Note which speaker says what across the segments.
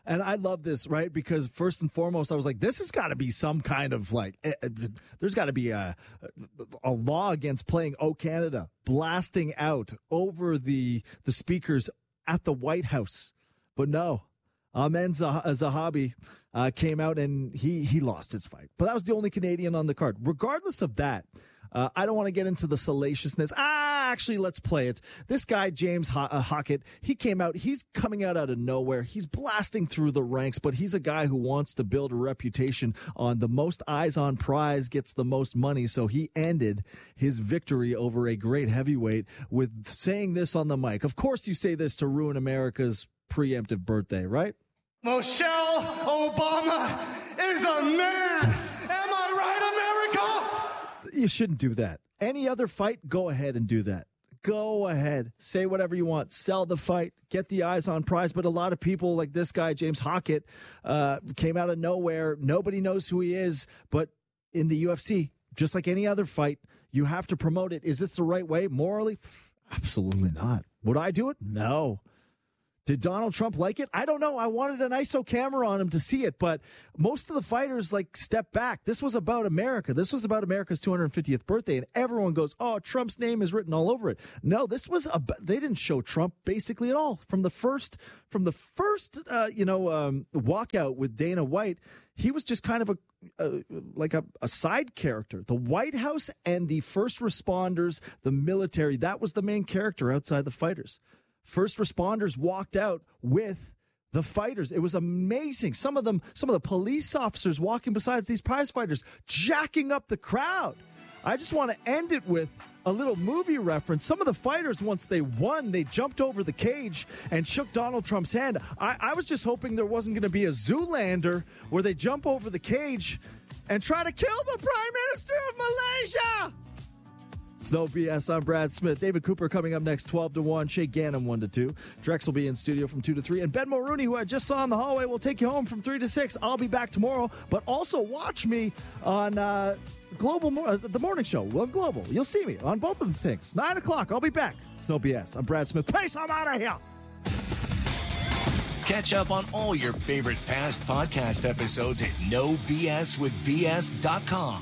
Speaker 1: And I love this, right? Because first and foremost, I was like, this has got to be some kind of there's got to be a law against playing "O Canada," blasting out over the speakers at the White House. But no, Ahmed Zahabi came out and he lost his fight. But that was the only Canadian on the card. Regardless of that, I don't want to get into the salaciousness. Actually, let's play it. This guy, James Hockett, he came out. He's coming out of nowhere. He's blasting through the ranks, but he's a guy who wants to build a reputation on the most eyes on prize gets the most money. So he ended his victory over a great heavyweight with saying this on the mic. Of course, you say this to ruin America's preemptive birthday, right?
Speaker 2: Michelle Obama is a man. Am I right, America?
Speaker 1: You shouldn't do that. Any other fight, go ahead and do that. Go ahead. Say whatever you want. Sell the fight. Get the eyes on prize. But a lot of people like this guy, James Hockett, came out of nowhere. Nobody knows who he is. But in the UFC, just like any other fight, you have to promote it. Is this the right way? Morally? Absolutely not. Would I do it? No. Did Donald Trump like it? I don't know. I wanted an ISO camera on him to see it, but most of the fighters step back. This was about America. This was about America's 250th birthday, and everyone goes, "Oh, Trump's name is written all over it." No, this was they didn't show Trump basically at all from the first walkout with Dana White. He was just kind of a side character. The White House and the first responders, the military, that was the main character outside the fighters. First responders walked out with the fighters. It was amazing. Some of the police officers walking beside these prize fighters, jacking up the crowd. I just want to end it with a little movie reference. Some of the fighters, once they won, they jumped over the cage and shook Donald Trump's hand. I was just hoping there wasn't going to be a Zoolander where they jump over the cage and try to kill the Prime Minister of Malaysia. It's no BS. I'm Brad Smith. David Cooper coming up next, 12 to 1. Shay Gannon, 1 to 2. Drex will be in studio from 2 to 3. And Ben Mulrooney, who I just saw in the hallway, will take you home from 3 to 6. I'll be back tomorrow. But also watch me on the morning show. Well, Global. You'll see me on both of the things. 9 o'clock. I'll be back. It's no BS. I'm Brad Smith. Peace. I'm out of here.
Speaker 3: Catch up on all your favorite past podcast episodes at nobswithbs.com.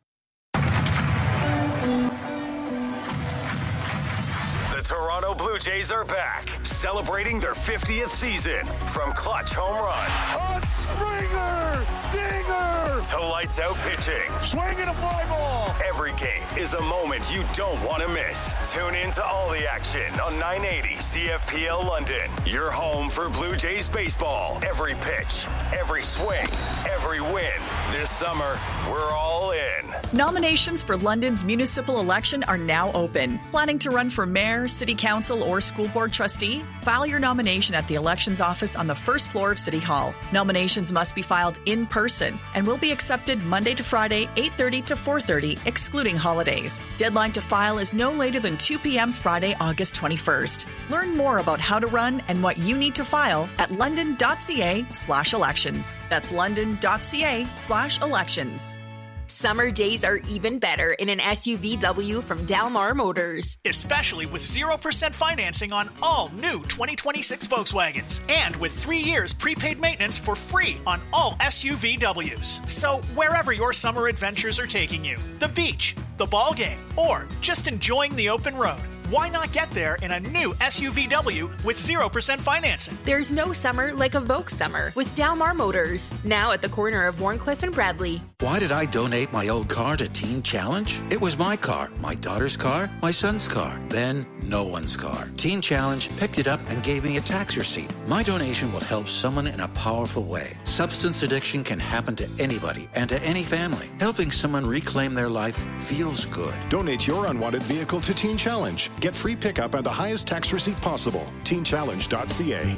Speaker 4: Toronto Blue Jays are back, celebrating their 50th season. From clutch home runs,
Speaker 2: A Springer! Dinger!
Speaker 4: to lights out pitching.
Speaker 2: Swinging a fly ball!
Speaker 4: Every game is a moment you don't want to miss. Tune in to all the action on 980 CFPL London. Your home for Blue Jays baseball. Every pitch, every swing, every win. This summer, we're all in.
Speaker 5: Nominations for London's municipal election are now open. Planning to run for mayor, city council, or school board trustee? File your nomination at the elections office on the first floor of City Hall. Nominations must be filed in person and will be accepted Monday to Friday, 8:30 to 4:30, excluding holidays. Deadline to file is no later than 2 p.m. Friday, August 21st. Learn more about how to run and what you need to file at london.ca/elections. That's london.ca/elections.
Speaker 6: Summer days are even better in an SUVW from Dalmar Motors.
Speaker 7: Especially with 0% financing on all new 2026 Volkswagens. And with 3 years prepaid maintenance for free on all SUVWs. So wherever your summer adventures are taking you, the beach, the ball game, or just enjoying the open road, why not get there in a new SUVW with 0% financing?
Speaker 6: There's no summer like a Volks summer with Dalmar Motors. Now at the corner of Warncliffe and Bradley.
Speaker 8: Why did I donate my old car to Teen Challenge? It was my car, my daughter's car, my son's car, then no one's car. Teen Challenge picked it up and gave me a tax receipt. My donation will help someone in a powerful way. Substance addiction can happen to anybody and to any family. Helping someone reclaim their life feels good.
Speaker 9: Donate your unwanted vehicle to Teen Challenge. Get free pickup and the highest tax receipt possible. TeenChallenge.ca.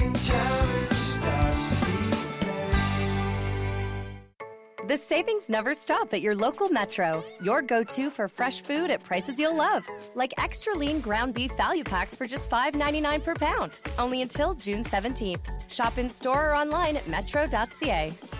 Speaker 10: The savings never stop at your local Metro. Your go-to for fresh food at prices you'll love. Like extra lean ground beef value packs for just $5.99 per pound. Only until June 17th. Shop in store or online at metro.ca.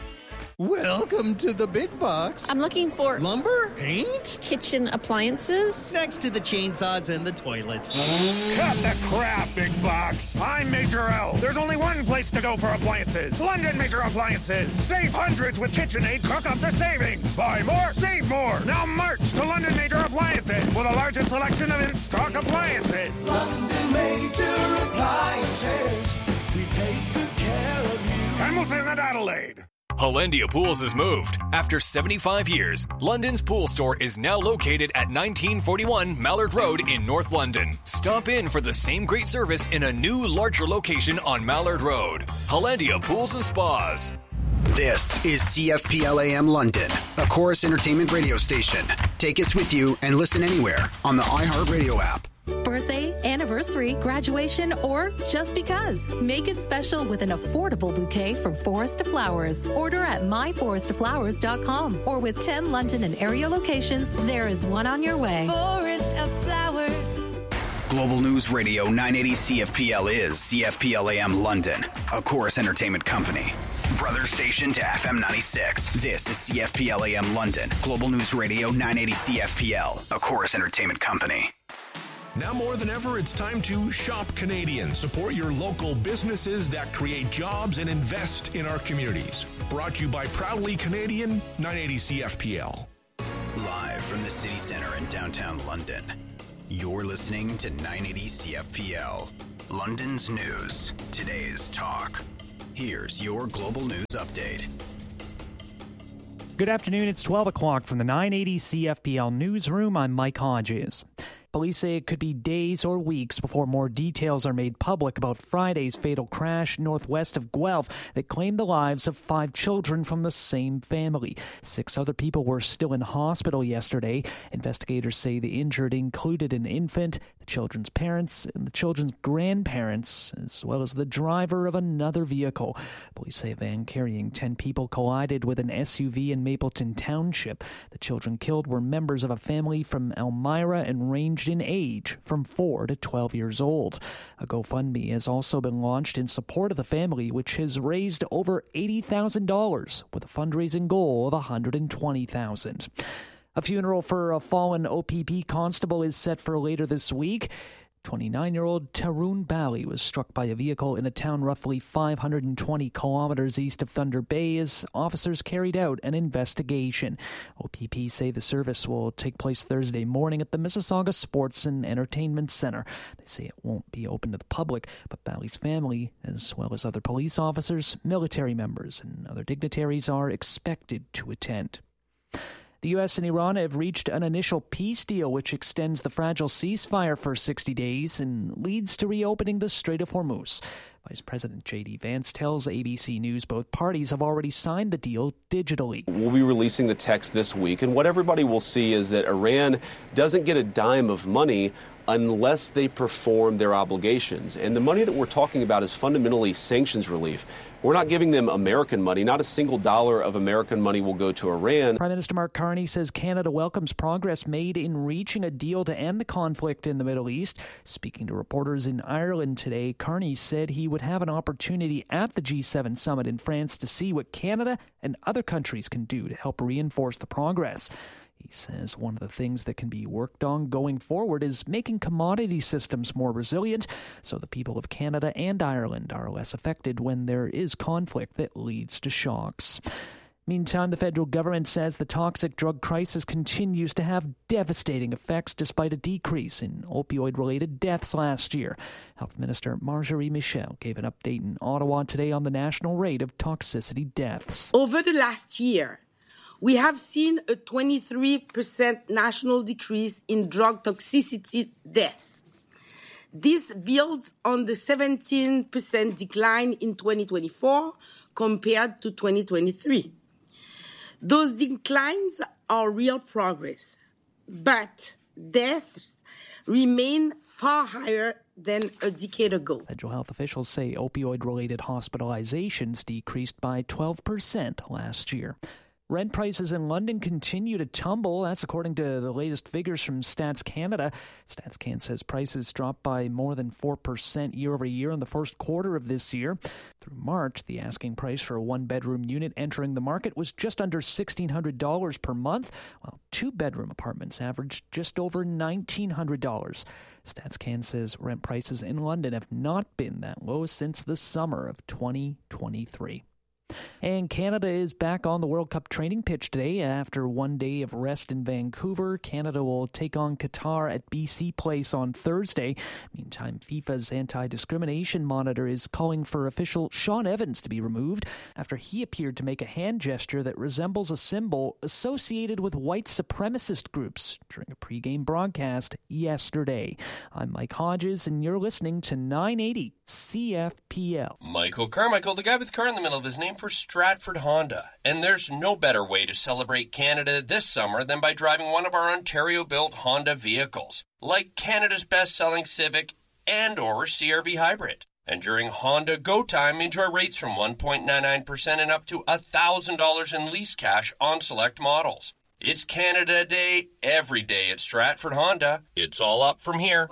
Speaker 11: Welcome to the big box.
Speaker 12: I'm looking for
Speaker 11: lumber, paint,
Speaker 12: kitchen appliances.
Speaker 11: Next to the chainsaws and the toilets.
Speaker 2: Cut the crap, big box. I'm Major L. There's only one place to go for appliances. London Major Appliances. Save hundreds with KitchenAid. Cook up the savings. Buy more, save more. Now march to London Major Appliances for the largest selection of in-stock appliances.
Speaker 13: London Major Appliances. We take good care of you.
Speaker 2: Hamilton and Adelaide.
Speaker 3: Hollandia Pools has moved. After 75 years, London's pool store is now located at 1941 Mallard Road in North London. Stop in for the same great service in a new, larger location on Mallard Road. Hollandia Pools and Spas.
Speaker 14: This is CFPL AM London, a Chorus Entertainment radio station. Take us with you and listen anywhere on the iHeartRadio app.
Speaker 15: Birthday, anniversary, graduation, or just because. Make it special with an affordable bouquet from Forest of Flowers. Order at myforestoflowers.com or with 10 London and area locations, there is one on your way.
Speaker 13: Forest of Flowers.
Speaker 14: Global News Radio 980 CFPL is CFPL AM London, a Chorus Entertainment company. Brother station to FM 96. This is CFPL AM London, Global News Radio 980 CFPL, a Chorus Entertainment company.
Speaker 16: Now more than ever, it's time to shop Canadian. Support your local businesses that create jobs and invest in our communities. Brought to you by Proudly Canadian, 980 CFPL.
Speaker 14: Live from the city center in downtown London, you're listening to 980 CFPL. London's news, today's talk. Here's your global news update.
Speaker 17: Good afternoon, it's 12 o'clock from the 980 CFPL newsroom. I'm Mike Hodges. Police say it could be days or weeks before more details are made public about Friday's fatal crash northwest of Guelph that claimed the lives of 5 children from the same family. 6 other people were still in hospital yesterday. Investigators say the injured included an infant, the children's parents, and the children's grandparents, as well as the driver of another vehicle. Police say a van carrying 10 people collided with an SUV in Mapleton Township. The children killed were members of a family from Elmira and ranged in age from 4 to 12 years old. A GoFundMe has also been launched in support of the family, which has raised over $80,000 with a fundraising goal of $120,000. A funeral for a fallen OPP constable is set for later this week. 29-year-old Tarun Bali was struck by a vehicle in a town roughly 520 kilometers east of Thunder Bay as officers carried out an investigation. OPP say the service will take place Thursday morning at the Mississauga Sports and Entertainment Centre. They say it won't be open to the public, but Bali's family, as well as other police officers, military members, and other dignitaries are expected to attend. The U.S. and Iran have reached an initial peace deal which extends the fragile ceasefire for 60 days and leads to reopening the Strait of Hormuz. Vice President J.D. Vance tells ABC News both parties have already signed the deal digitally.
Speaker 18: We'll be releasing the text this week, and what everybody will see is that Iran doesn't get a dime of money unless they perform their obligations. And the money that we're talking about is fundamentally sanctions relief. We're not giving them American money. Not a single dollar of American money will go to Iran.
Speaker 17: Prime Minister Mark Carney says Canada welcomes progress made in reaching a deal to end the conflict in the Middle East. Speaking to reporters in Ireland today, Carney said he would have an opportunity at the G7 summit in France to see what Canada and other countries can do to help reinforce the progress. He says one of the things that can be worked on going forward is making commodity systems more resilient so the people of Canada and Ireland are less affected when there is conflict that leads to shocks. Meantime, the federal government says the toxic drug crisis continues to have devastating effects despite a decrease in opioid-related deaths last year. Health Minister Marjorie Michel gave an update in Ottawa today on the national rate of toxicity deaths.
Speaker 19: Over the last year, we have seen a 23% national decrease in drug toxicity deaths. This builds on the 17% decline in 2024 compared to 2023. Those declines are real progress, but deaths remain far higher than a decade ago.
Speaker 17: Federal health officials say opioid-related hospitalizations decreased by 12% last year. Rent prices in London continue to tumble. That's according to the latest figures from Stats Canada. Stats Can says prices dropped by more than 4% year over year in the first quarter of this year. Through March, the asking price for a one-bedroom unit entering the market was just under $1,600 per month, while two-bedroom apartments averaged just over $1,900. Stats Can says rent prices in London have not been that low since the summer of 2023. And Canada is back on the World Cup training pitch today. After one day of rest in Vancouver, Canada will take on Qatar at BC Place on Thursday. Meantime, FIFA's anti-discrimination monitor is calling for official Sean Evans to be removed after he appeared to make a hand gesture that resembles a symbol associated with white supremacist groups during a pregame broadcast yesterday. I'm Mike Hodges, and you're listening to 980 CFPL.
Speaker 20: Michael Carmichael, the guy with car in the middle of his name, for Stratford Honda. And there's no better way to celebrate Canada this summer than by driving one of our Ontario-built Honda vehicles, like Canada's best-selling Civic and or CR-V Hybrid. And during Honda Go Time, enjoy rates from 1.99% and up to $1,000 in lease cash on select models. It's Canada Day every day at Stratford Honda. It's all up from here.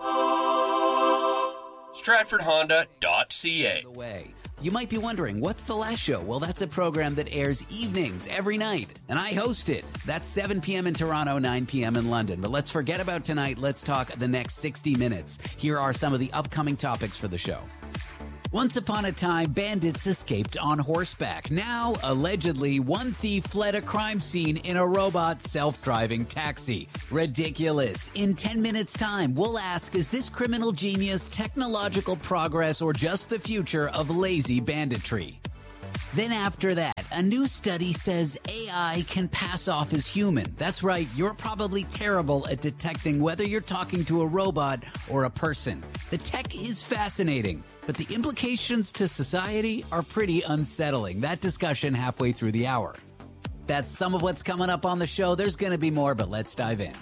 Speaker 20: StratfordHonda.ca.
Speaker 21: You might be wondering, what's The Last Show? Well, that's a program that airs evenings every night, and I host it. That's 7 p.m. in Toronto, 9 p.m. in London. But let's forget about tonight. Let's talk the next 60 minutes. Here are some of the upcoming topics for the show. Once upon a time, bandits escaped on horseback. Now, allegedly, one thief fled a crime scene in a robot self-driving taxi. Ridiculous. In 10 minutes' time, we'll ask, is this criminal genius technological progress or just the future of lazy banditry? Then after that, a new study says AI can pass off as human. That's right, you're probably terrible at detecting whether you're talking to a robot or a person. The tech is fascinating, but the implications to society are pretty unsettling. That discussion halfway through the hour. That's some of what's coming up on the show. There's going to be more, but let's dive in.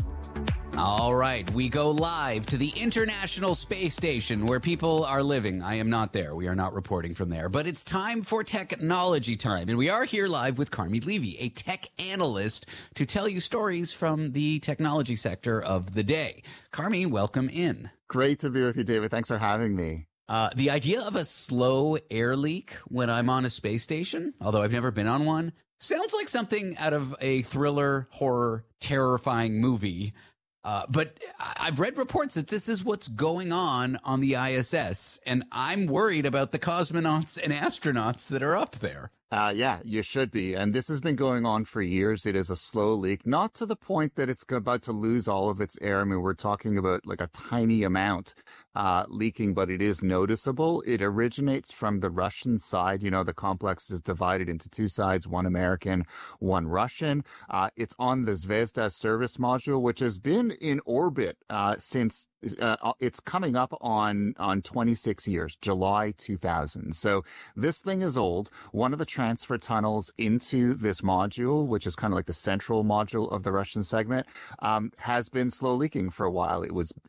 Speaker 21: All right, we go live to the International Space Station where people are living. I am not there. We are not reporting from there. But it's time for technology time. And we are here live with Carmi Levy, a tech analyst, to tell you stories from the technology sector of the day. Carmi, welcome in.
Speaker 22: Great to be with you, David. Thanks for having me.
Speaker 21: The idea of a slow air leak when I'm on a space station, although I've never been on one, sounds like something out of a thriller, horror, terrifying movie. But I've read reports that this is what's going on the ISS, and I'm worried about the cosmonauts and astronauts that are up there.
Speaker 22: Yeah, you should be. And this has been going on for years. It is a slow leak, not to the point that it's about to lose all of its air. I mean, we're talking about like a tiny amount leaking, but it is noticeable. It originates from the Russian side. You know, the complex is divided into two sides, one American, one Russian. It's on the Zvezda service module, which has been in orbit since it's coming up on 26 years, July 2000. So this thing is old. One of the transfer tunnels into this module, which is kind of like the central module of the Russian segment, has been slow leaking for a while. It was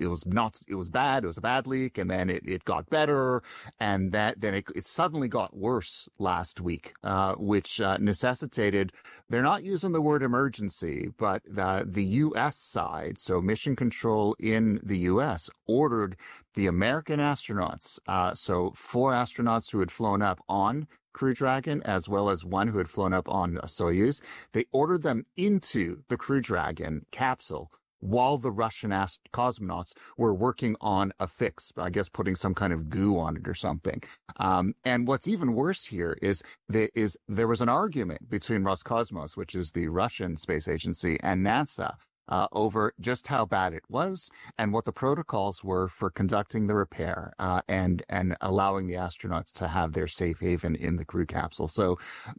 Speaker 22: bad. It was a bad leak, and then it got better, and then it suddenly got worse last week, which necessitated, they're not using the word emergency, but the U.S. side, so Mission Control in the U.S. ordered the American astronauts, so 4 astronauts who had flown up on Crew Dragon, as well as one who had flown up on Soyuz. They ordered them into the Crew Dragon capsule while the Russian cosmonauts were working on a fix, I guess putting some kind of goo on it or something. And what's even worse here is there was an argument between Roscosmos, which is the Russian space agency, and NASA over just how bad it was and what the protocols were for conducting the repair and allowing the astronauts to have their safe haven in the crew capsule. So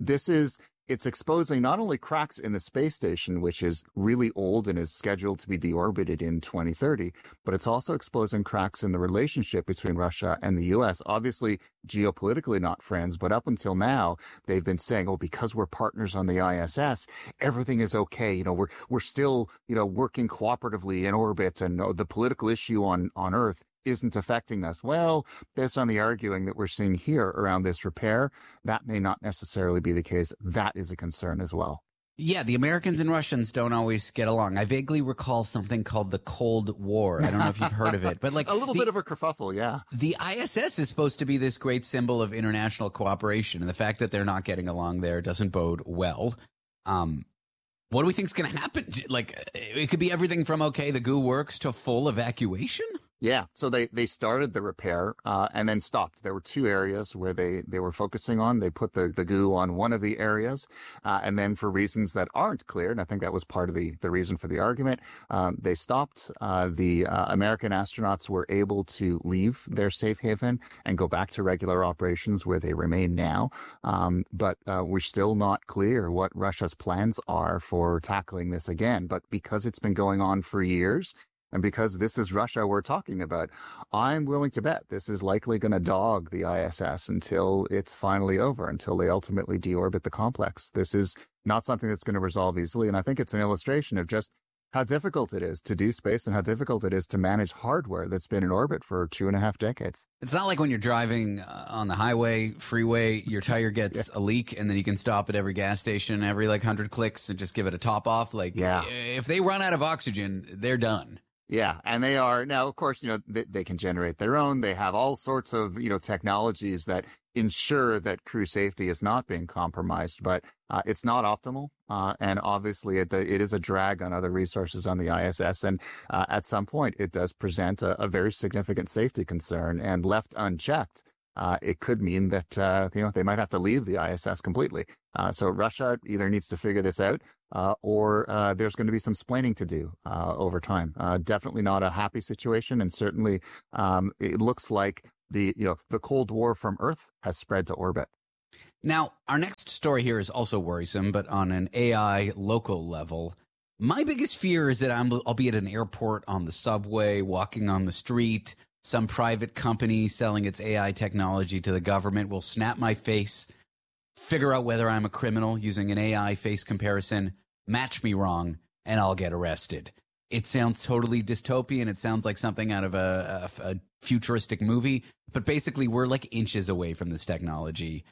Speaker 22: it's exposing not only cracks in the space station, which is really old and is scheduled to be deorbited in 2030, but it's also exposing cracks in the relationship between Russia and the U.S. Obviously, geopolitically not friends, but up until now, they've been saying, oh, because we're partners on the ISS, everything is okay. You know, we're still, you know, working cooperatively in orbit, and the political issue on Earth isn't affecting us. Well, based on the arguing that we're seeing here around this repair, that may not necessarily be the case. That is a concern as well.
Speaker 21: Yeah, the Americans and Russians don't always get along. I vaguely recall something called the Cold War. I don't know if you've heard of it, but like
Speaker 22: a little bit of a kerfuffle, yeah.
Speaker 21: The ISS is supposed to be this great symbol of international cooperation, and the fact that they're not getting along there doesn't bode well. What do we think is going to happen? Like, it could be everything from, okay, the goo works, to full evacuation?
Speaker 22: Yeah, so they started the repair and then stopped. There were two areas where they were focusing on. They put the goo on one of the areas, and then for reasons that aren't clear, and I think that was part of the reason for the argument, they stopped. The American astronauts were able to leave their safe haven and go back to regular operations where they remain now. But we're still not clear what Russia's plans are for tackling this again. But because it's been going on for years, and because this is Russia we're talking about, I'm willing to bet this is likely going to dog the ISS until it's finally over, until they ultimately deorbit the complex. This is not something that's going to resolve easily, and I think it's an illustration of just how difficult it is to do space and how difficult it is to manage hardware that's been in orbit for 2.5 decades.
Speaker 21: It's not like when you're driving on the highway, freeway, your tire gets a leak and then you can stop at every gas station every 100 clicks and just give it a top off. If they run out of oxygen, they're done.
Speaker 22: Yeah, and they are now, of course, they can generate their own. They have all sorts of, technologies that ensure that crew safety is not being compromised, but it's not optimal. And obviously it is a drag on other resources on the ISS. And at some point it does present a very significant safety concern, and left unchecked, it could mean that, they might have to leave the ISS completely. So Russia either needs to figure this out, or there's going to be some splaining to do over time. Definitely not a happy situation, and certainly it looks like the Cold War from Earth has spread to orbit.
Speaker 21: Now, our next story here is also worrisome, but on an AI local level. My biggest fear is that I'll be at an airport, on the subway, walking on the street. Some private company selling its AI technology to the government will snap my face, figure out whether I'm a criminal using an AI face comparison, match me wrong, and I'll get arrested. It sounds totally dystopian. It sounds like something out of a futuristic movie, but basically we're inches away from this technology.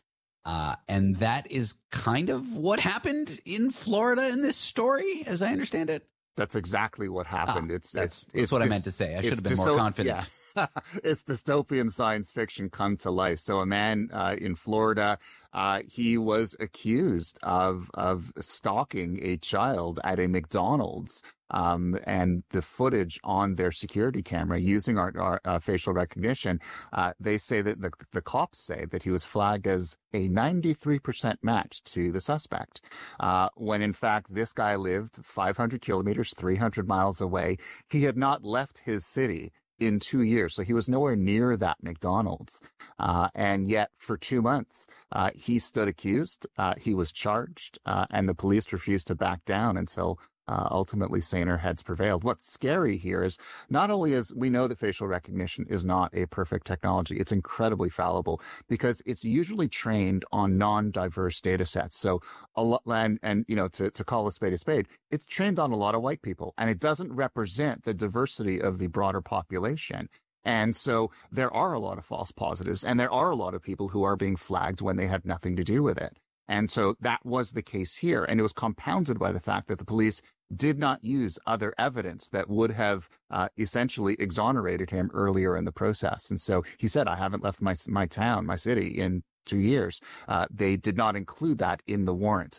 Speaker 21: And that is kind of what happened in Florida in this story, as I understand it.
Speaker 22: That's exactly what happened.
Speaker 21: That's what I meant to say. I should have been more confident.
Speaker 22: Yeah. It's dystopian science fiction come to life. So a man in Florida, he was accused of stalking a child at a McDonald's. And the footage on their security camera using our facial recognition, they say that the cops say that he was flagged as a 93% match to the suspect, when in fact this guy lived 500 kilometers, 300 miles away. He had not left his city in 2 years. So he was nowhere near that McDonald's. And yet for 2 months, he stood accused. He was charged, and the police refused to back down until ultimately saner heads prevailed. What's scary here is not only is we know that facial recognition is not a perfect technology, it's incredibly fallible because it's usually trained on non-diverse data sets. So a lot, and to call a spade, it's trained on a lot of white people, and it doesn't represent the diversity of the broader population. And so there are a lot of false positives, and there are a lot of people who are being flagged when they had nothing to do with it. And so that was the case here. And it was compounded by the fact that the police did not use other evidence that would have essentially exonerated him earlier in the process. And so he said, I haven't left my town, my city in 2 years. They did not include that in the warrant.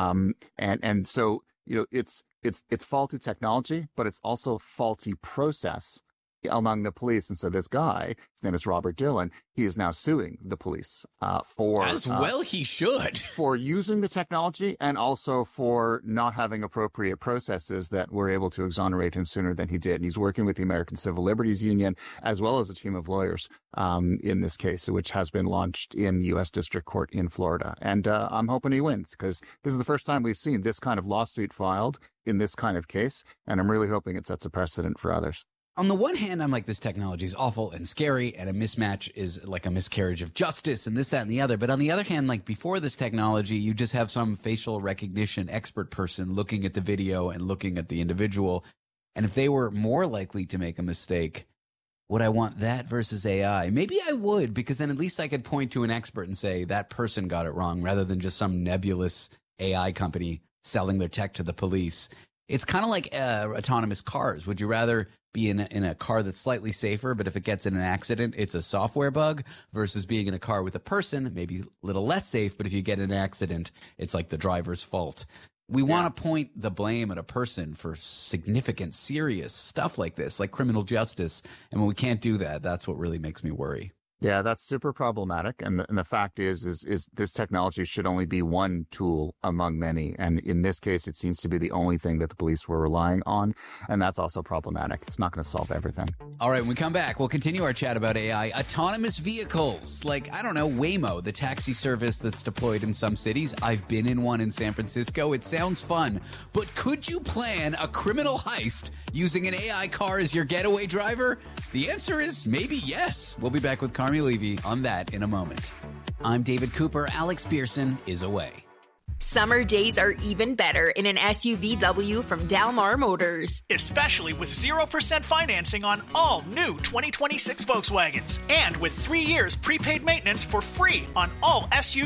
Speaker 22: And so, it's faulty technology, but it's also faulty process among the police. And so this guy, his name is Robert Dillon, he is now suing the police for...
Speaker 21: As well he should.
Speaker 22: For using the technology and also for not having appropriate processes that were able to exonerate him sooner than he did. And he's working with the American Civil Liberties Union as well as a team of lawyers in this case, which has been launched in U.S. District Court in Florida. And I'm hoping he wins because this is the first time we've seen this kind of lawsuit filed in this kind of case. And I'm really hoping it sets a precedent for others.
Speaker 21: On the one hand, I'm like, this technology is awful and scary, and a mismatch is like a miscarriage of justice and this, that, and the other. But on the other hand, before this technology, you just have some facial recognition expert person looking at the video and looking at the individual. And if they were more likely to make a mistake, would I want that versus AI? Maybe I would, because then at least I could point to an expert and say that person got it wrong, rather than just some nebulous AI company selling their tech to the police. It's kind of like autonomous cars. Would you rather be in a car that's slightly safer, but if it gets in an accident, it's a software bug, versus being in a car with a person, maybe a little less safe, but if you get in an accident, it's like the driver's fault. We want to point the blame at a person for significant, serious stuff like this, like criminal justice. And when we can't do that, that's what really makes me worry.
Speaker 22: Yeah, that's super problematic. And the fact is this technology should only be one tool among many. And in this case, it seems to be the only thing that the police were relying on. And that's also problematic. It's not going to solve everything.
Speaker 21: All right, when we come back, we'll continue our chat about AI. Autonomous vehicles, like, I don't know, Waymo, the taxi service that's deployed in some cities. I've been in one in San Francisco. It sounds fun. But could you plan a criminal heist using an AI car as your getaway driver? The answer is maybe yes. We'll be back with Carmi Levy on that in a moment. I'm David Cooper. Alex Pearson is away.
Speaker 6: Summer days are even better in an SUVW from Dalmar Motors.
Speaker 7: Especially with 0% financing on all new 2026 Volkswagens. And with 3 years prepaid maintenance for free on all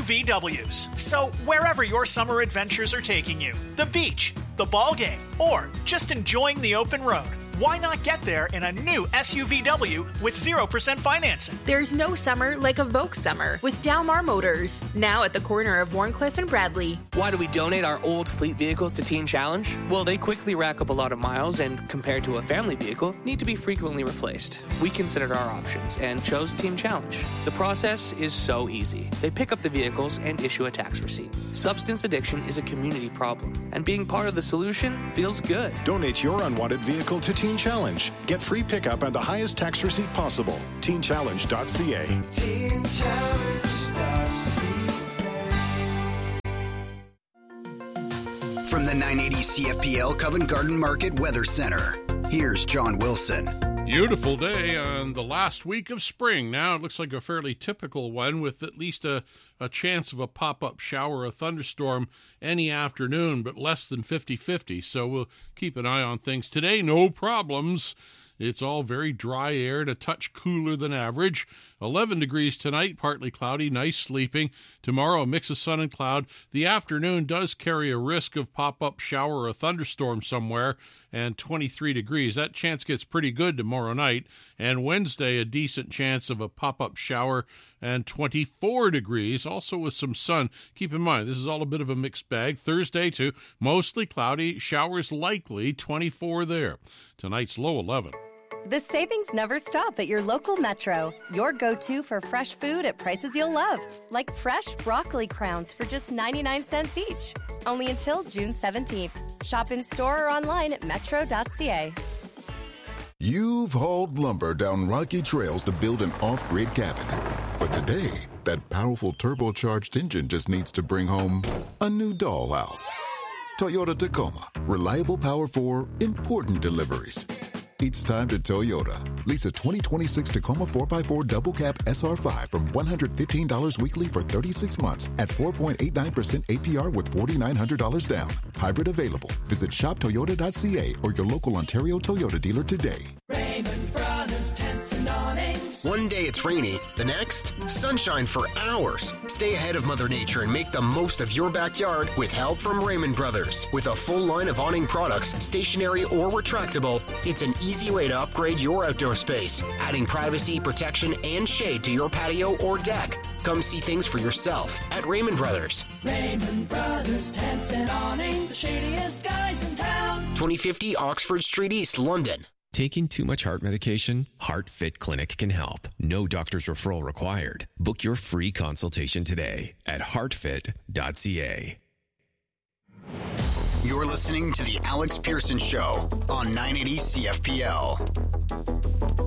Speaker 7: SUVWs. So wherever your summer adventures are taking you, the beach, the ball game, or just enjoying the open road, why not get there in a new SUVW with 0% financing?
Speaker 6: There's no summer like a Volks summer with Dalmar Motors. Now at the corner of Warncliffe and Bradley.
Speaker 1: Why do we donate our old fleet vehicles to Teen Challenge? Well, they quickly rack up a lot of miles and, compared to a family vehicle, need to be frequently replaced. We considered our options and chose Teen Challenge. The process is so easy. They pick up the vehicles and issue a tax receipt. Substance addiction is a community problem, and being part of the solution feels good.
Speaker 9: Donate your unwanted vehicle to Teen Challenge. Get free pickup and the highest tax receipt possible. TeenChallenge.ca.
Speaker 14: From the 980 CFPL Covent Garden Market Weather Center, here's John Wilson.
Speaker 4: Beautiful day on the last week of spring. Now it looks like a fairly typical one, with at least a chance of a pop-up shower, a thunderstorm any afternoon, but less than 50-50. So we'll keep an eye on things. Today, no problems. It's all very dry air and a touch cooler than average. 11 degrees tonight, partly cloudy, nice sleeping. Tomorrow, a mix of sun and cloud. The afternoon does carry a risk of pop-up shower or a thunderstorm somewhere, and 23 degrees. That chance gets pretty good tomorrow night. And Wednesday, a decent chance of a pop-up shower, and 24 degrees, also with some sun. Keep in mind, this is all a bit of a mixed bag. Thursday, too, mostly cloudy, showers likely, 24 there. Tonight's low 11.
Speaker 10: The savings never stop at your local Metro. Your go-to for fresh food at prices you'll love. Like fresh broccoli crowns for just 99 cents each. Only until June 17th. Shop in store or online at metro.ca.
Speaker 23: You've hauled lumber down rocky trails to build an off-grid cabin. But today, that powerful turbocharged engine just needs to bring home a new dollhouse. Toyota Tacoma. Reliable power for important deliveries. It's time to Toyota. Lease a 2026 Tacoma 4x4 double cab SR5 from $115 weekly for 36 months at 4.89% APR with $4,900 down. Hybrid available. Visit shoptoyota.ca or your local Ontario Toyota dealer today.
Speaker 13: Raymond Brothers Tents and Awnings.
Speaker 24: One day it's rainy, the next, sunshine for hours. Stay ahead of Mother Nature and make the most of your backyard with help from Raymond Brothers. With a full line of awning products, stationary or retractable, it's an easy way to upgrade your outdoor space, adding privacy, protection, and shade to your patio or deck. Come see things for yourself at Raymond Brothers.
Speaker 13: Raymond Brothers Tents and Awnings, the shadiest guys in town.
Speaker 24: 2050 Oxford Street East, London.
Speaker 25: Taking too much heart medication? HeartFit Clinic can help. No doctor's referral required. Book your free consultation today at heartfit.ca.
Speaker 14: You're listening to The Alex Pearson Show on 980 CFPL.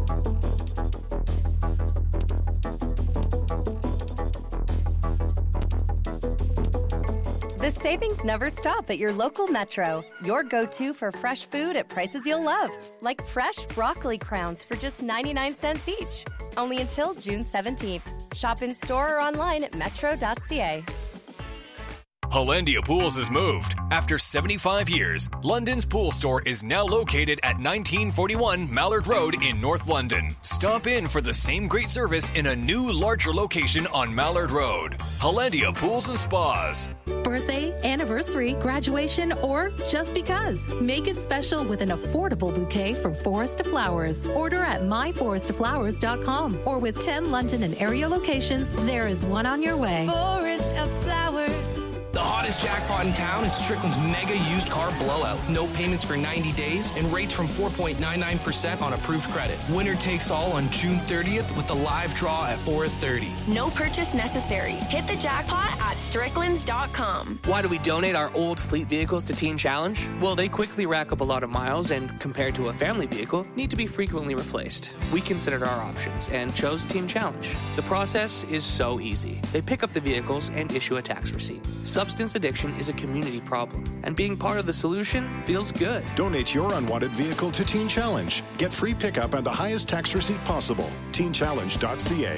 Speaker 10: The savings never stop at your local Metro. Your go-to for fresh food at prices you'll love. Like fresh broccoli crowns for just 99 cents each. Only until June 17th. Shop in store or online at metro.ca.
Speaker 3: Hollandia Pools has moved. After 75 years, London's pool store is now located at 1941 Mallard Road in North London. Stop in for the same great service in a new, larger location on Mallard Road. Hollandia Pools and Spas.
Speaker 15: Birthday, anniversary, graduation, or just because. Make it special with an affordable bouquet from Forest of Flowers. Order at myforestoflowers.com or with 10 London and area locations, there is one on your way.
Speaker 2: Forest of Flowers.
Speaker 5: The hottest jackpot in town is Strickland's mega used car blowout. No payments for 90 days and rates from 4.99% on approved credit. Winner takes all on June 30th with a live draw at 4:30.
Speaker 2: No purchase necessary. Hit the jackpot at stricklands.com.
Speaker 1: Why do we donate our old fleet vehicles to Teen Challenge? Well, they quickly rack up a lot of miles and, compared to a family vehicle, need to be frequently replaced. We considered our options and chose Teen Challenge. The process is so easy. They pick up the vehicles and issue a tax receipt. Substance addiction is a community problem, and being part of the solution feels good.
Speaker 9: Donate your unwanted vehicle to Teen Challenge. Get free pickup and the highest tax receipt possible. TeenChallenge.ca.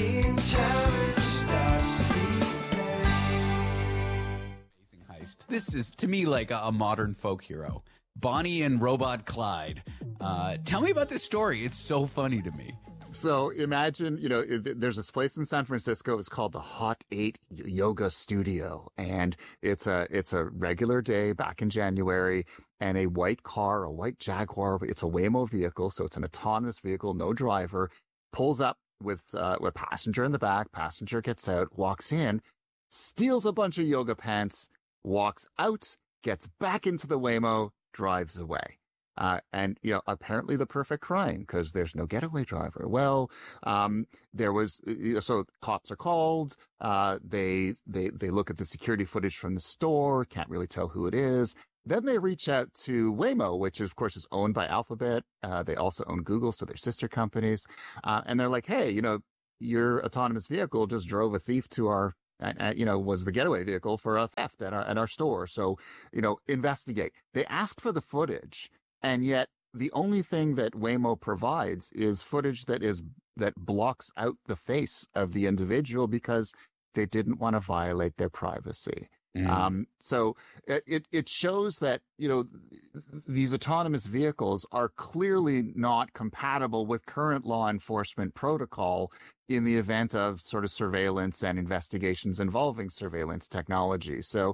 Speaker 21: This is, to me, like a modern folk hero. Bonnie and Robot Clyde. Tell me about this story. It's so funny to me.
Speaker 22: So imagine, there's this place in San Francisco. It's called the Hot 8 Yoga Studio. And it's a regular day back in January. And a white car, a white Jaguar, it's a Waymo vehicle. So it's an autonomous vehicle, no driver, pulls up with a passenger in the back. Passenger gets out, walks in, steals a bunch of yoga pants, walks out, gets back into the Waymo, drives away. And apparently the perfect crime because there's no getaway driver. Well, there was, so cops are called. They look at the security footage from the store, can't really tell who it is. Then they reach out to Waymo, which of course is owned by Alphabet. They also own Google, so they're sister companies. And they're like, hey, your autonomous vehicle just drove a thief to our, was the getaway vehicle for a theft at our store. So, investigate. They asked for the footage. And yet the only thing that Waymo provides is footage that blocks out the face of the individual because they didn't want to violate their privacy. So it shows that, these autonomous vehicles are clearly not compatible with current law enforcement protocol in the event of sort of surveillance and investigations involving surveillance technology. So,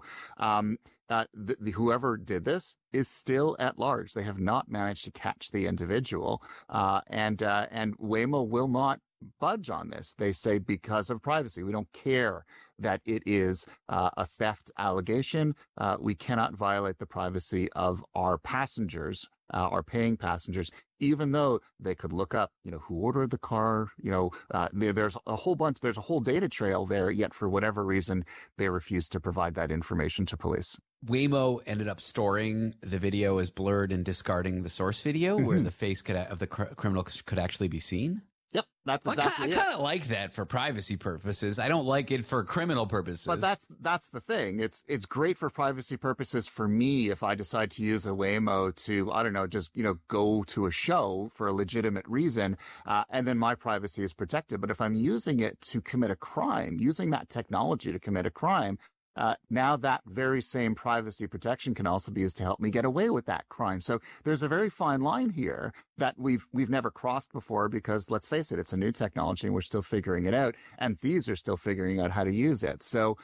Speaker 22: whoever did this is still at large. They have not managed to catch the individual, and Waymo will not budge on this. They say because of privacy, we don't care that it is a theft allegation. We cannot violate the privacy of our passengers, our paying passengers, even though they could look up, who ordered the car. There's a whole data trail there. Yet for whatever reason, they refuse to provide that information to police.
Speaker 21: Waymo ended up storing the video as blurred and discarding the source video where the face of the criminal could actually be seen.
Speaker 22: Yep, that's exactly
Speaker 21: I kind of like that for privacy purposes. I don't like it for criminal purposes.
Speaker 22: But that's the thing. It's great for privacy purposes for me if I decide to use a Waymo to, I don't know, just, go to a show for a legitimate reason, and then my privacy is protected. But if I'm using it to commit a crime, using that technology to commit a crime, now that very same privacy protection can also be used to help me get away with that crime. So there's a very fine line here that we've never crossed before because, let's face it, it's a new technology and we're still figuring it out, and thieves are still figuring out how to use it. So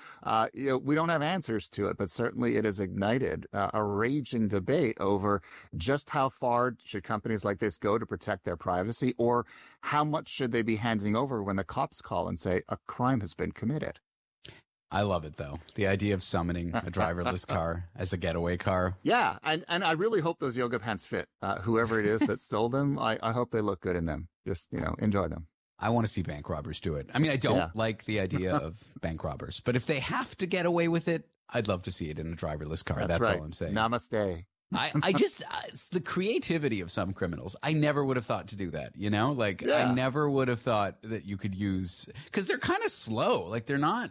Speaker 22: we don't have answers to it, but certainly it has ignited a raging debate over just how far should companies like this go to protect their privacy, or how much should they be handing over when the cops call and say a crime has been committed.
Speaker 21: I love it, though. The idea of summoning a driverless car as a getaway car.
Speaker 22: Yeah, and I really hope those yoga pants fit. Whoever it is that stole them, I hope they look good in them. Just, enjoy them.
Speaker 21: I want to see bank robbers do it. I mean, I don't like the idea of bank robbers, but if they have to get away with it, I'd love to see it in a driverless car. That's
Speaker 22: right.
Speaker 21: All I'm saying.
Speaker 22: Namaste.
Speaker 21: I just, it's the creativity of some criminals. I never would have thought to do that, I never would have thought that you could use, because they're kind of slow. Like, they're not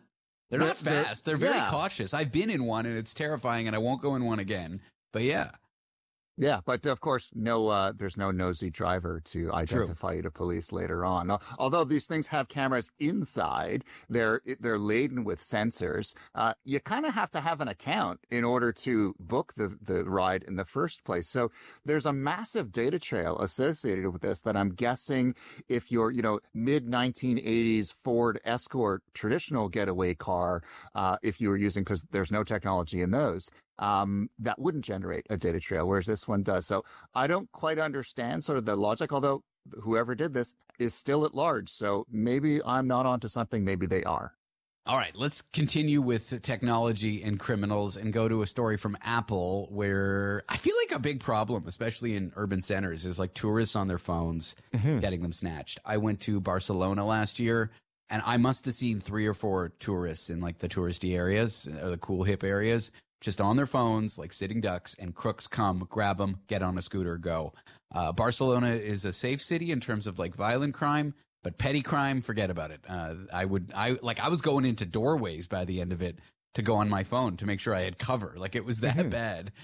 Speaker 21: fast. They're very cautious. I've been in one and it's terrifying and I won't go in one again. But yeah.
Speaker 22: Yeah, but of course, there's no nosy driver to identify you to police later on. Although these things have cameras inside, they're laden with sensors. You kind of have to have an account in order to book the ride in the first place. So there's a massive data trail associated with this that I'm guessing if your, mid 1980s Ford Escort traditional getaway car, if you were using, because there's no technology in those, that wouldn't generate a data trail, whereas this one does. So I don't quite understand sort of the logic, although whoever did this is still at large. So maybe I'm not onto something, maybe they are.
Speaker 21: All right, let's continue with technology and criminals and go to a story from Apple where I feel like a big problem, especially in urban centers, is like tourists on their phones getting them snatched. I went to Barcelona last year, and I must have seen 3 or 4 tourists in like the touristy areas, or the cool hip areas, just on their phones, like sitting ducks, and crooks come, grab them, get on a scooter, go. Barcelona is a safe city in terms of like violent crime, but petty crime, forget about it. I was going into doorways by the end of it to go on my phone to make sure I had cover. Like it was that bad.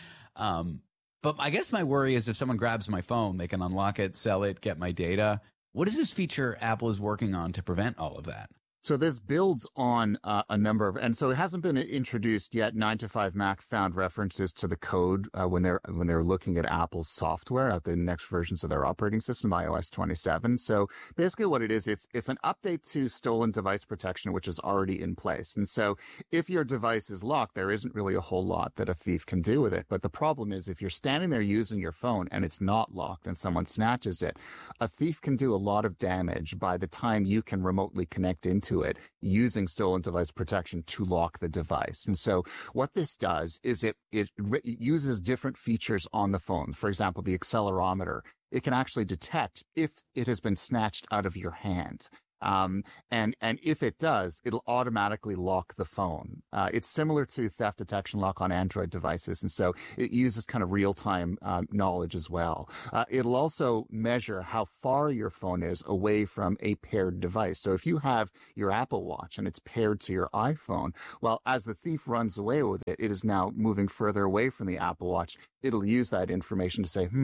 Speaker 21: But I guess my worry is if someone grabs my phone, they can unlock it, sell it, get my data. What is this feature Apple is working on to prevent all of that?
Speaker 22: So this builds on a number of, and so it hasn't been introduced yet. 9to5Mac found references to the code when they're looking at Apple's software at the next versions of their operating system, iOS 27. So basically what it is, it's an update to stolen device protection, which is already in place. And so if your device is locked, there isn't really a whole lot that a thief can do with it. But the problem is if you're standing there using your phone and it's not locked and someone snatches it, a thief can do a lot of damage by the time you can remotely connect into it using stolen device protection to lock the device. And so what this does is it uses different features on the phone. For example, the accelerometer. It can actually detect if it has been snatched out of your hand. And if it does, it'll automatically lock the phone. It's similar to theft detection lock on Android devices. And so it uses kind of real-time knowledge as well. It'll also measure how far your phone is away from a paired device. So if you have your Apple Watch and it's paired to your iPhone, well, as the thief runs away with it, it is now moving further away from the Apple Watch. It'll use that information to say,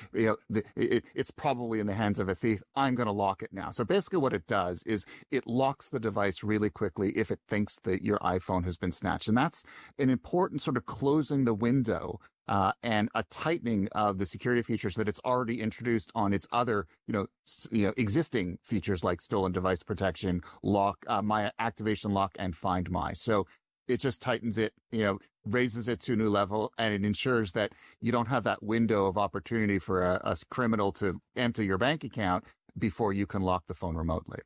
Speaker 22: it's probably in the hands of a thief. I'm going to lock it now. So basically what it does is it locks the device really quickly if it thinks that your iPhone has been snatched. And that's an important sort of closing the window and a tightening of the security features that it's already introduced on its other, existing features like stolen device protection, lock, my activation lock, and Find My. So it just tightens it, raises it to a new level, and it ensures that you don't have that window of opportunity for a criminal to enter your bank account before you can lock the phone remotely.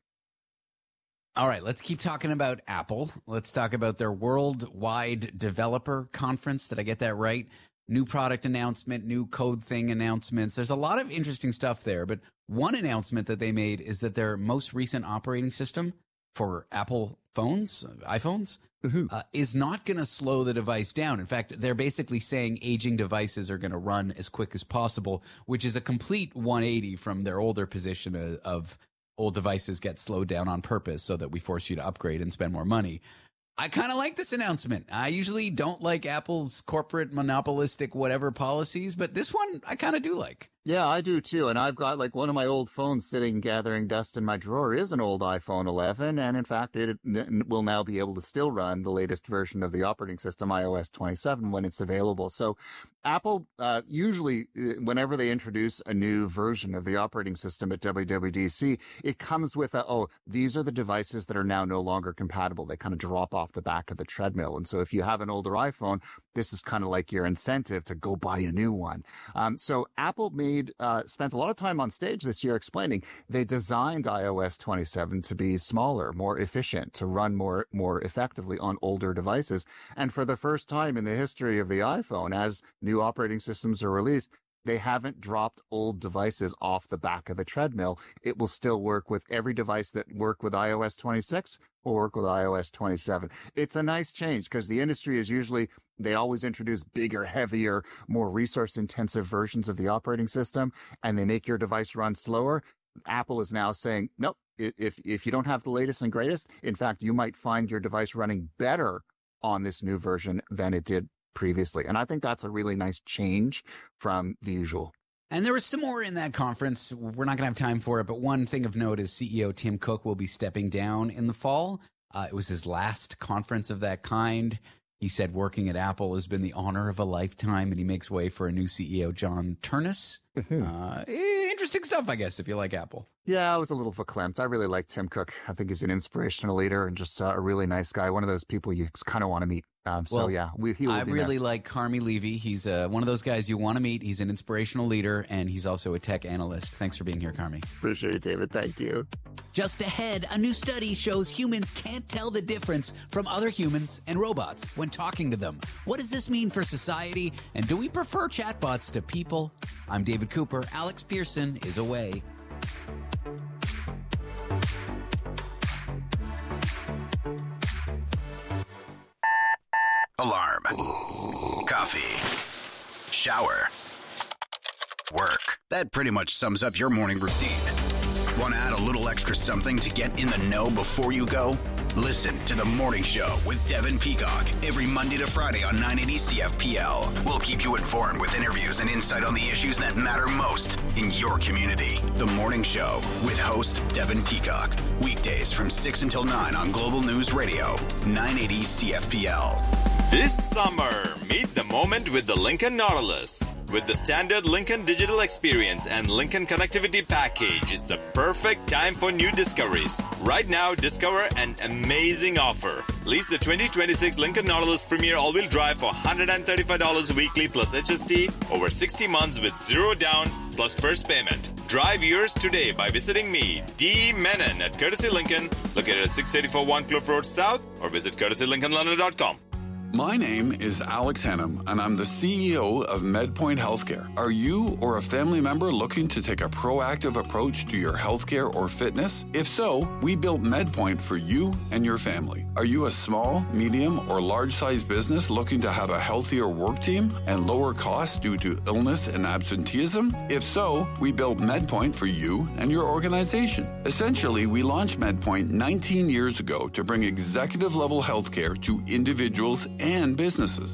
Speaker 21: All right, let's keep talking about Apple. Let's talk about their worldwide developer conference. Did I get that right? New product announcement, new code thing announcements. There's a lot of interesting stuff there, but one announcement that they made is that their most recent operating system for Apple phones, iPhones, is not going to slow the device down. In fact, they're basically saying aging devices are going to run as quick as possible, which is a complete 180 from their older position of old devices get slowed down on purpose so that we force you to upgrade and spend more money. I kind of like this announcement. I usually don't like Apple's corporate monopolistic whatever policies, but this one I kind of do like.
Speaker 22: Yeah, I do too. And I've got like one of my old phones sitting gathering dust in my drawer is an old iPhone 11. And in fact, it will now be able to still run the latest version of the operating system, iOS 27, when it's available. So Apple, usually whenever they introduce a new version of the operating system at WWDC, it comes with these are the devices that are now no longer compatible. They kind of drop off the back of the treadmill. And so if you have an older iPhone, this is kind of like your incentive to go buy a new one. So Apple spent a lot of time on stage this year explaining they designed iOS 27 to be smaller, more efficient, to run more effectively on older devices. And for the first time in the history of the iPhone, as new operating systems are released, they haven't dropped old devices off the back of the treadmill. It will still work with every device that worked with iOS 26 will work with iOS 27. It's a nice change because the industry is usually, they always introduce bigger, heavier, more resource-intensive versions of the operating system, and they make your device run slower. Apple is now saying, nope, if you don't have the latest and greatest, in fact, you might find your device running better on this new version than it did previously. And I think that's a really nice change from the usual.
Speaker 21: And there was some more in that conference. We're not going to have time for it, but one thing of note is CEO Tim Cook will be stepping down in the fall. It was his last conference of that kind. He said working at Apple has been the honor of a lifetime, and he makes way for a new CEO, John Ternus. Interesting stuff, I guess, if you like Apple.
Speaker 22: Yeah, I was a little verklempt. I really like Tim Cook. I think he's an inspirational leader and just a really nice guy. One of those people you kind of want to meet. He will
Speaker 21: I
Speaker 22: be
Speaker 21: really
Speaker 22: missed.
Speaker 21: like Carmi Levy. He's one of those guys you want to meet. He's an inspirational leader, and he's also a tech analyst. Thanks for being here, Carmi.
Speaker 22: Appreciate it, David. Thank you.
Speaker 21: Just ahead, a new study shows humans can't tell the difference from other humans and robots when talking to them. What does this mean for society? And do we prefer chatbots to people? I'm David Cooper. Alex Pearson is away.
Speaker 14: Alarm. Coffee. Shower. Work. That pretty much sums up your morning routine. Want to add a little extra something to get in the know before you go? Listen to The Morning Show with Devin Peacock every Monday to Friday on 980 CFPL. We'll keep you informed with interviews and insight on the issues that matter most in your community. The Morning Show with host Devin Peacock. Weekdays from 6 until 9 on Global News Radio, 980 CFPL.
Speaker 8: This summer, meet the moment with the Lincoln Nautilus. With the standard Lincoln Digital Experience and Lincoln Connectivity Package, it's the perfect time for new discoveries. Right now, discover an amazing offer. Lease the 2026 Lincoln Nautilus Premier All-Wheel Drive for $135 weekly plus HST over 60 months with zero down plus first payment. Drive yours today by visiting me, D. Menon at Courtesy Lincoln, located at 684 One Cliff Road South, or visit courtesylincolnlondon.com.
Speaker 11: My name is Alex Hennum, and I'm the CEO of MedPoint Healthcare. Are you or a family member looking to take a proactive approach to your healthcare or fitness? If so, we built MedPoint for you and your family. Are you a small, medium, or large-sized business looking to have a healthier work team and lower costs due to illness and absenteeism? If so, we built MedPoint for you and your organization. Essentially, we launched MedPoint 19 years ago to bring executive-level healthcare to individuals and businesses.